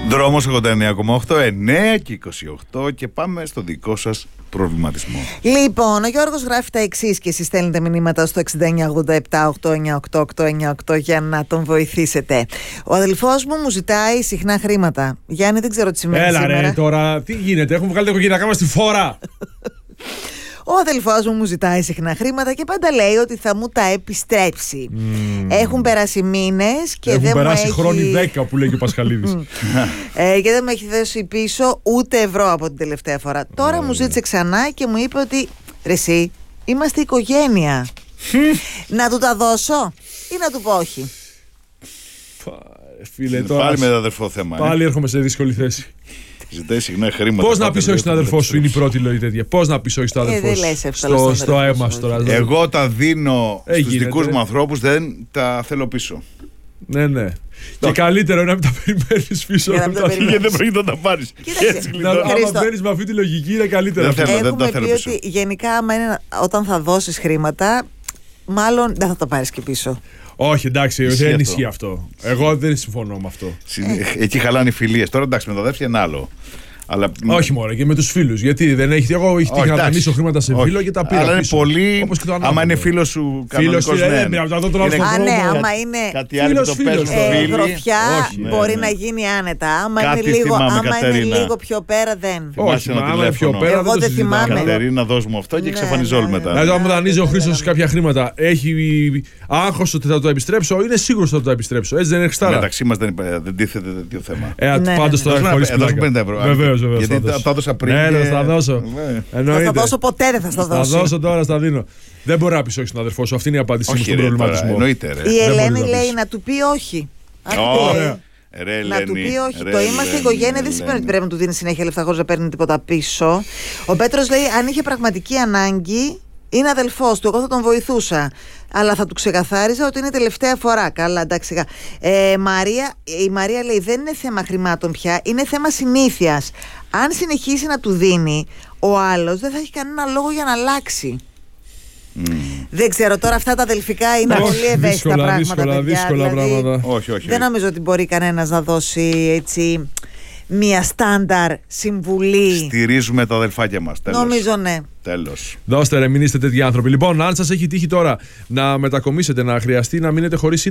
Δρόμος 89,8, 9 και 28 και πάμε στο δικό σας προβληματισμό. Λοιπόν, ο Γιώργος γράφει τα εξής και εσείς στέλνετε μηνύματα στο 6987-898-898 για να τον βοηθήσετε. Ο αδελφός μου ζητάει συχνά χρήματα. Γιάννη, δεν ξέρω τι σημαίνει σήμερα. Έλα ρε τώρα, τι γίνεται, έχουμε βγάλει τα οικογενειακά μας στη φόρα. Ο αδελφός μου ζητάει συχνά χρήματα και πάντα λέει ότι θα μου τα επιστρέψει. Έχουν περάσει μήνες και έχουν δεν περάσει μου έχει... χρόνοι 10 που λέει και ο Πασχαλίδης. Και δεν μου έχει δώσει πίσω ούτε ευρώ από την τελευταία φορά. Τώρα μου ζήτησε ξανά και μου είπε ότι ρε εσύ, είμαστε οικογένεια. Να του τα δώσω ή να του πω όχι? Φίλε, τώρα Πάλι με το αδερφό θέμα. πάλι έρχομαι σε δύσκολη θέση. Ζητάει συχνά χρήματα. Πώς να πεις όχι στον αδερφό σου, είναι η πρώτη λόγη τέτοια. Πώς να πεις όχι στον αδερφό δεν σου. λες εύκολα Στο αίμα σου τώρα. Εγώ τα δίνω στους γίνεται. δικούς μου ανθρώπους, δεν τα θέλω πίσω. Ναι, ναι. Και καλύτερο είναι να μην τα περιμένεις πίσω. Για να μην τα περιμένεις. Γιατί δεν πρόκειται να τα πάρεις. Κοίταξε. Άμα Χρήστο. μπαίνεις με αυτή τη λογική είναι καλύτερο. Δεν θέλω. Έχουμε τα θέλω πει πίσω. ότι γενικά άμα είναι, όταν θα δώσεις χρήματα, μάλλον δεν θα τα πάρεις και πίσω. Όχι, εντάξει, Ισχύει δεν αυτό. ισχύει αυτό. Εγώ δεν συμφωνώ με αυτό. Εκεί χαλάνε οι φιλίες. Τώρα εντάξει, με το αδέρφια είναι άλλο. Αλλά... Όχι μόνο και με τους φίλους. Γιατί δεν έχει. Εγώ είχε τύχει να δανείσω χρήματα σε φίλο και τα πήρα. Αλλά είναι πίσω. πολύ. Όπως και το Άμα ανάποδο. είναι φίλος σου Φίλος κανονικός, σου, ναι. δεν πήρα, θα δω τον άλλο Είναι στον Α, ναι, δρόμο. άμα είναι Κάτι άλλο που το Φίλος, παίζουν φίλος. φίλοι. γροθιά, Όχι, μπορεί ναι. να γίνει άνετα. Άμα, Κάτι είναι λίγο, θυμάμαι, άμα είναι Κατερίνα. λίγο πιο πέρα, δεν. Όχι, ένα άμα είναι πιο τηλέφωνο. πέρα Εγώ δεν το δεν θυμάμαι. συζητάμε. Κατερίνα, δώσ' μου αυτό και Ναι, εξαφανιζόλ ναι, μετά. Δηλαδή, αν μου δανείζει ο Ναι, Χρήστος ναι. κάποια χρήματα, έχει άγχος ότι θα το επιστρέψω, είναι σίγουρος ότι θα το επιστρέψω. Έτσι δεν είναι χστάρα. Μεταξύ μας δεν τίθεται τέτοιο θέμα. Ναι, Πάντως ναι, τώρα ναι. χωρίς Δώσ' μου πλάκα. 50 ευρώ. Βεβαίως, Γιατί θα δώσω. τα έδωσα πριν Ναι, και- θα δώσω. Ναι. Θα Εννοείται. στα δώσω, ποτέ δεν θα στα Θα δώσω. δώσω τώρα, στα δίνω. Δεν μπορεί να πεις όχι στον αδερφό σου. Αυτή είναι η απάντησή μου Όχι, στον ρε, τώρα, προβληματισμό. εννοείται, ρε. Η Δεν Ελένη μπορείς να λέει πεις. να του πει όχι. Αυτό Ωραία. λέει. Ρε, Να του Ελένη, πει όχι. ρε, Το είμαστε Ελένη, οικογένεια δεν σημαίνει ότι πρέπει να του δίνει συνέχεια λεφτά χωρίς να παίρνει τίποτα πίσω. Ο Πέτρος λέει: αν είχε πραγματική ανάγκη, είναι αδελφός του. Εγώ θα τον βοηθούσα. Αλλά θα του ξεκαθάριζα ότι είναι τελευταία φορά. Καλά, εντάξει. Η Μαρία λέει: δεν είναι θέμα χρημάτων πια, είναι θέμα συνήθειας. Αν συνεχίσει να του δίνει, ο άλλος δεν θα έχει κανένα λόγο για να αλλάξει. Δεν ξέρω, τώρα αυτά τα αδελφικά είναι Όχι, πολύ ευαίσθητα πράγματα. δύσκολα πράγματα. Όχι. Δεν νομίζω ότι μπορεί κανένας να δώσει έτσι μία στάνταρ συμβουλή. Στηρίζουμε τα αδελφάκια μας. Τέλος. Νομίζω ναι. Τέλος. Δώστε ρε, μην είστε τέτοιοι άνθρωποι. Λοιπόν, αν σας έχει τύχει τώρα να μετακομίσετε, να χρειαστεί να μείνετε χωρίς